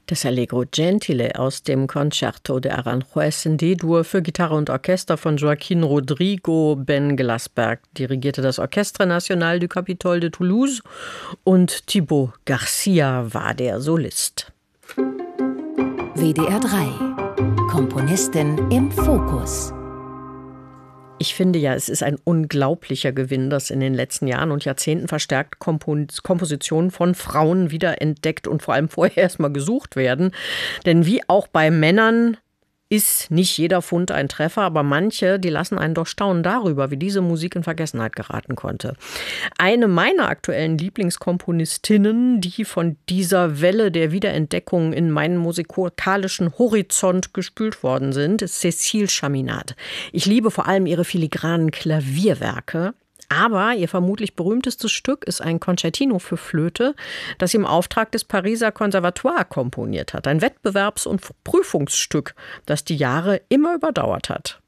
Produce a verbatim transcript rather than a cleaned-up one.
Das Allegro Gentile aus dem Concerto de Aranjuez in D-Dur für Gitarre und Orchester von Joaquín Rodrigo Ben Glasberg dirigierte das Orchestre National du Capitole de Toulouse und Thibaut Garcia war der Solist. W D R drei. Komponistin im Fokus. Ich finde ja, es ist ein unglaublicher Gewinn, dass in den letzten Jahren und Jahrzehnten verstärkt Kompositionen von Frauen wiederentdeckt und vor allem vorher erstmal gesucht werden. Denn wie auch bei Männern ist nicht jeder Fund ein Treffer, aber manche, die lassen einen doch staunen darüber, wie diese Musik in Vergessenheit geraten konnte. Eine meiner aktuellen Lieblingskomponistinnen, die von dieser Welle der Wiederentdeckung in meinen musikalischen Horizont gespült worden sind, ist Cécile Chaminade. Ich liebe vor allem ihre filigranen Klavierwerke. Aber ihr vermutlich berühmtestes Stück ist ein Concertino für Flöte, das sie im Auftrag des Pariser Conservatoire komponiert hat. Ein Wettbewerbs- und Prüfungsstück, das die Jahre immer überdauert hat.